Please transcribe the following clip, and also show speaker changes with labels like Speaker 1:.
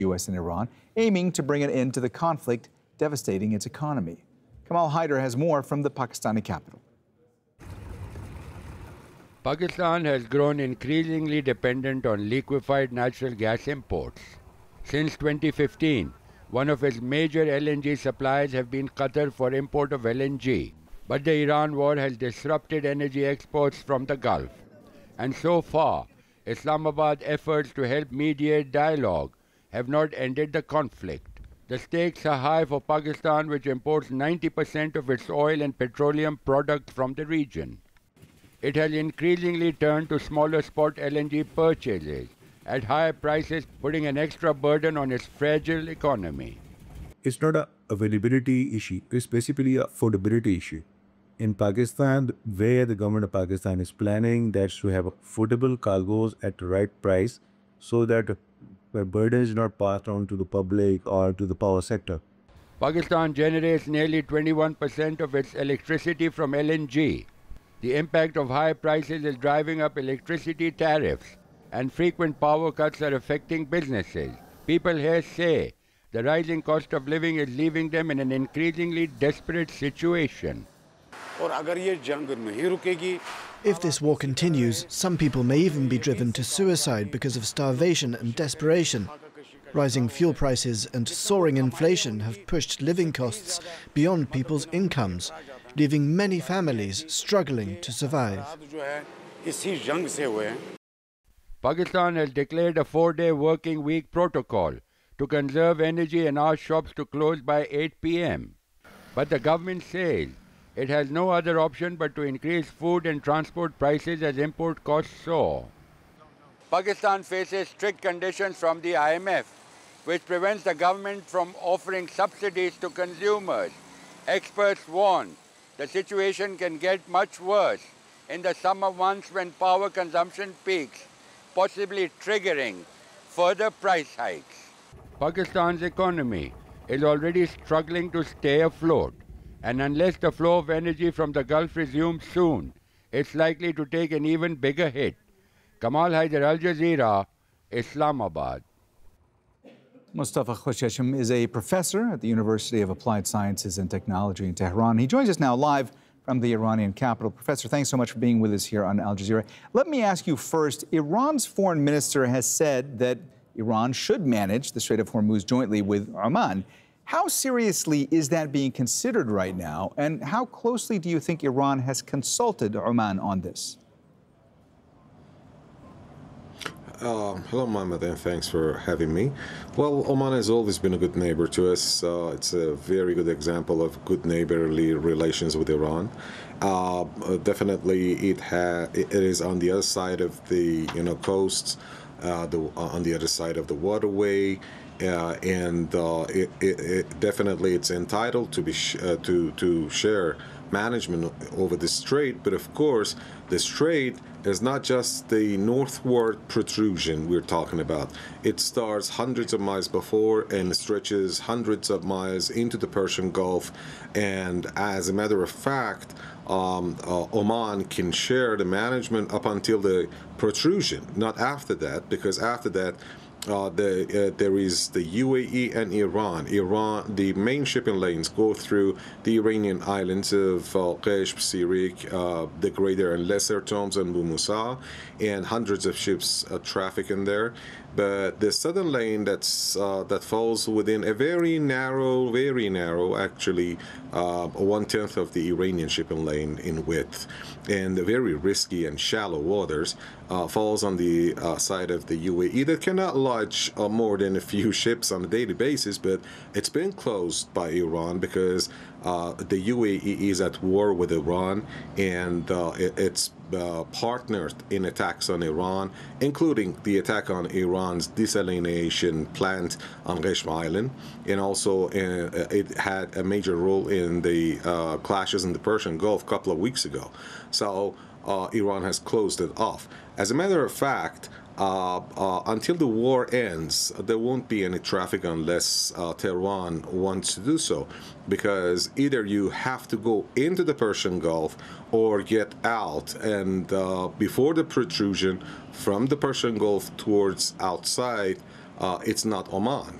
Speaker 1: U.S. and Iran, aiming to bring an end to the conflict devastating its economy. Kamal Haider has more from the Pakistani capital.
Speaker 2: Pakistan has grown increasingly dependent on liquefied natural gas imports. Since 2015, one of its major LNG suppliers have been Qatar for import of LNG. But the Iran war has disrupted energy exports from the Gulf. And so far, Islamabad's efforts to help mediate dialogue have not ended the conflict. The stakes are high for Pakistan, which imports 90% of its oil and petroleum products from the region. It has increasingly turned to smaller spot LNG purchases at higher prices, putting an extra burden on its fragile economy.
Speaker 3: It's not an availability issue, it's basically an affordability issue. In Pakistan, where the government of Pakistan is planning that's to have affordable cargoes at the right price so that the burden is not passed on to the public or to the power sector.
Speaker 2: Pakistan generates nearly 21% of its electricity from LNG. The impact of high prices is driving up electricity tariffs, and frequent power cuts are affecting businesses. People here say the rising cost of living is leaving them in an increasingly desperate situation.
Speaker 4: If this war continues, some people may even be driven to suicide because of starvation and desperation. Rising fuel prices and soaring inflation have pushed living costs beyond people's incomes, leaving many families struggling to survive.
Speaker 2: Pakistan has declared a 4-day working week protocol to conserve energy and asked shops to close by 8 p.m. But the government says it has no other option but to increase food and transport prices as import costs soar. Pakistan faces strict conditions from the IMF, which prevents the government from offering subsidies to consumers. Experts warn the situation can get much worse in the summer months when power consumption peaks, possibly triggering further price hikes. Pakistan's economy is already struggling to stay afloat, and unless the flow of energy from the Gulf resumes soon, it's likely to take an even bigger hit. Kamal Haider, Al Jazeera, Islamabad.
Speaker 1: Mustafa Khosheshem is a professor at the University of Applied Sciences and Technology in Tehran. He joins us now live from the Iranian capital. Professor, thanks so much for being with us here on Al Jazeera. Let me ask you first, Iran's foreign minister has said that Iran should manage the Strait of Hormuz jointly with Oman. How seriously is that being considered right now, and how closely do you think Iran has consulted Oman on this?
Speaker 5: Hello, Mohammed, and thanks for having me. Well, Oman has always been a good neighbor to us. It's a very good example of good neighborly relations with Iran. Definitely, it is on the other side of the coast, on the other side of the waterway. And it definitely it's entitled to be to share management over the strait. But of course, the strait is not just the northward protrusion we're talking about. It starts hundreds of miles before and stretches hundreds of miles into the Persian Gulf. And as a matter of fact, Oman can share the management up until the protrusion, not after that, because after that, there is the UAE and Iran. The main shipping lanes go through the Iranian islands of Qeshm, Sirik, the Greater and Lesser Tombs, and Bu Musa, and hundreds of ships traffic in there. But the southern lane that falls within a very narrow, actually, 1/10 of the Iranian shipping lane in width, and the very risky and shallow waters falls on the side of the UAE that cannot lodge more than a few ships on a daily basis, but it's been closed by Iran because the UAE is at war with Iran, and it's partnered in attacks on Iran, including the attack on Iran's desalination plant on Qeshm Island, and also it had a major role in the clashes in the Persian Gulf a couple of weeks ago. So Iran has closed it off. As a matter of fact, until the war ends, there won't be any traffic unless Tehran wants to do so, because either you have to go into the Persian Gulf or get out, and before the protrusion from the Persian Gulf towards outside, it's not Oman.